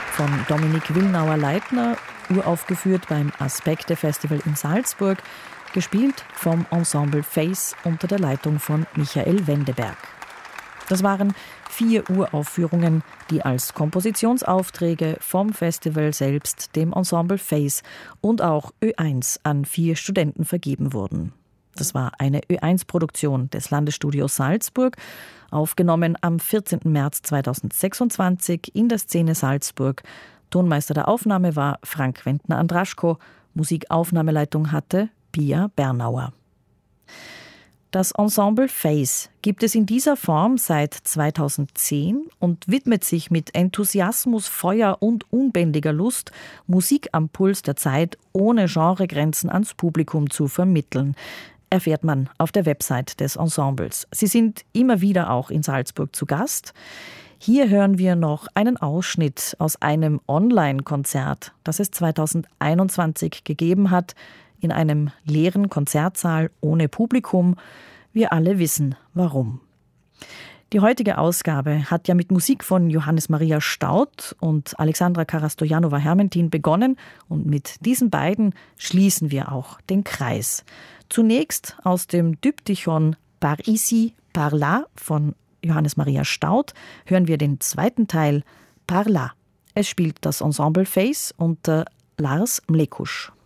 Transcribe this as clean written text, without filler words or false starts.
von Dominik Willnauer-Leitner, uraufgeführt beim Aspekte Festival in Salzburg, gespielt vom Ensemble Face unter der Leitung von Michael Wendeberg. Das waren 4 Uraufführungen, die als Kompositionsaufträge vom Festival selbst, dem Ensemble Face und auch Ö1 an 4 Studenten vergeben wurden. Das war eine Ö1-Produktion des Landesstudios Salzburg, aufgenommen am 14. März 2026 in der Szene Salzburg. Tonmeister der Aufnahme war Frank Wendner-Andraschko, Musikaufnahmeleitung hatte Pia Bernauer. Das Ensemble Face gibt es in dieser Form seit 2010 und widmet sich mit Enthusiasmus, Feuer und unbändiger Lust, Musik am Puls der Zeit ohne Genregrenzen ans Publikum zu vermitteln, erfährt man auf der Website des Ensembles. Sie sind immer wieder auch in Salzburg zu Gast. Hier hören wir noch einen Ausschnitt aus einem Online-Konzert, das es 2021 gegeben hat, in einem leeren Konzertsaal ohne Publikum. Wir alle wissen, warum. Die heutige Ausgabe hat ja mit Musik von Johannes Maria Staud und Alexandra Karastojanova-Hermentin begonnen und mit diesen beiden schließen wir auch den Kreis. Zunächst aus dem Diptychon Par ici, par là von Johannes Maria Staud hören wir den zweiten Teil Par là. Es spielt das Ensemble Face unter Lars Mlekusch.